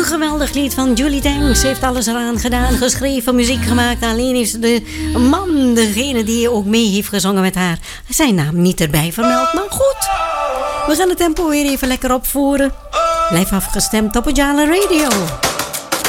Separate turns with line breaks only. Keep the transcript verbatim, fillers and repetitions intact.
geweldig lied van Julie Tanks. Ze heeft alles eraan gedaan, geschreven, muziek gemaakt. Alleen is de man degene die ook mee heeft gezongen met haar. Zijn naam niet erbij vermeld, maar goed. We gaan het tempo weer even lekker opvoeren. Blijf afgestemd op Ojala Radio.